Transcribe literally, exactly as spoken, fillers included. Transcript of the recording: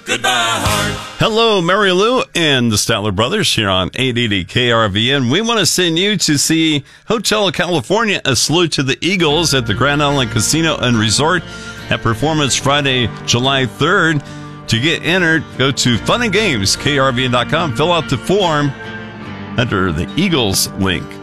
Goodbye, heart. Hello, Mary Lou and the Statler Brothers here on eight eighty K R V N. We want to send you to see Hotel California, A Salute to the Eagles at the Grand Island Casino and Resort at Performance Friday, July third. To get entered, go to Fun and Games, K R V N dot com. Fill out the form under the Eagles link.